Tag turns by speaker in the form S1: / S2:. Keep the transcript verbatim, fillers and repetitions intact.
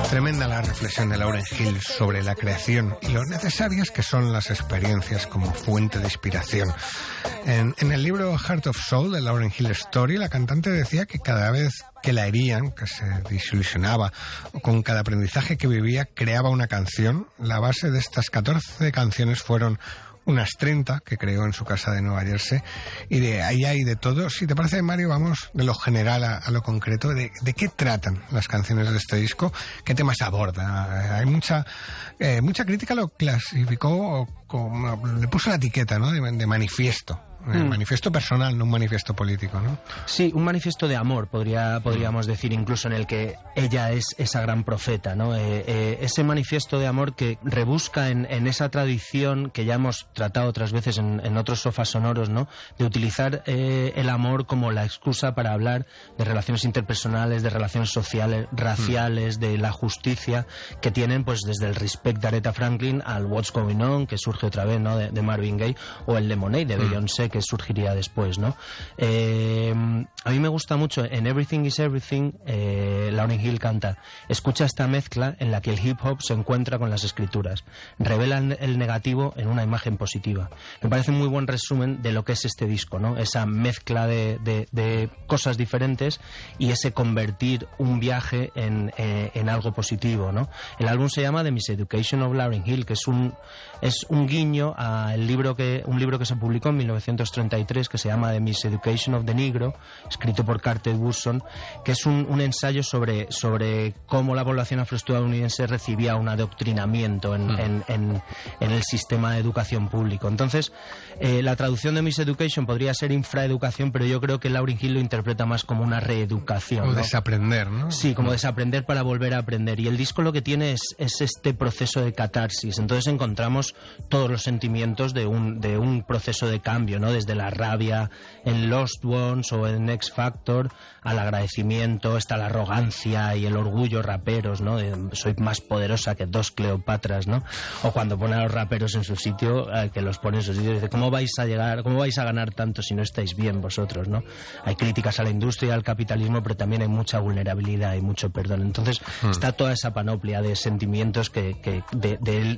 S1: Tremenda la reflexión de Lauryn Hill sobre la creación y lo necesarias que son las experiencias como fuente de inspiración. En, en el libro Heart of Soul de Lauryn Hill Story, la cantante decía que cada vez que la herían, que se desilusionaba, o con cada aprendizaje que vivía, creaba una canción. La base de estas catorce canciones fueron unas treinta que creó en su casa de Nueva Jersey, y de ahí hay de todo. Si te parece, Mario, vamos de lo general a, a lo concreto. De, ¿De qué tratan las canciones de este disco? ¿Qué temas aborda? Hay mucha eh, mucha crítica lo clasificó como, le puso la etiqueta, ¿no?, de, de manifiesto. Un manifiesto personal, no un manifiesto político, ¿no?
S2: Sí, un manifiesto de amor, podría, podríamos decir, incluso en el que ella es esa gran profeta, ¿no? Eh, eh, ese manifiesto de amor que rebusca en, en esa tradición que ya hemos tratado otras veces en, en otros sofás sonoros, ¿no?, de utilizar eh, el amor como la excusa para hablar de relaciones interpersonales, de relaciones sociales, raciales, mm. de la justicia que tienen, pues desde el Respect de Aretha Franklin al What's Going On, que surge otra vez, ¿no?, de, de Marvin Gaye, o el Lemonade de mm. Beyoncé, que surgiría después, ¿no? Eh, a mí me gusta mucho, en Everything is Everything, eh, Lauryn Hill canta: escucha esta mezcla en la que el hip hop se encuentra con las escrituras, revelan el negativo en una imagen positiva. Me parece un muy buen resumen de lo que es este disco, ¿no? Esa mezcla de, de, de cosas diferentes y ese convertir un viaje en, eh, en algo positivo, ¿no? El álbum se llama The Miseducation of Lauryn Hill, que es un, es un guiño a el libro que, un libro que se publicó en mil novecientos treinta y tres, que se llama The Miseducation of the Negro, escrito por Carter Woodson, que es un, un ensayo sobre, sobre cómo la población afroestadounidense recibía un adoctrinamiento en, mm. en, en, en el sistema de educación público. Entonces, eh, la traducción de Miseducation podría ser infraeducación, pero yo creo que Lauryn Hill lo interpreta más como una reeducación,
S1: o
S2: ¿no?
S1: desaprender, ¿no?
S2: Sí, como desaprender para volver a aprender. Y el disco lo que tiene es, es este proceso de catarsis. Entonces encontramos todos los sentimientos de un, de un proceso de cambio, ¿no? Desde la rabia en Lost Ones o en X Factor al agradecimiento, está la arrogancia y el orgullo raperos, ¿no? De, soy más poderosa que dos Cleopatras, ¿no? O cuando pone a los raperos en su sitio, eh, que los pone en su sitio y dice: ¿cómo vais a llegar, cómo vais a ganar tanto si no estáis bien vosotros, ¿no? Hay críticas a la industria, al capitalismo, pero también hay mucha vulnerabilidad y mucho perdón. Entonces mm. está toda esa panoplia de sentimientos que, que de, de,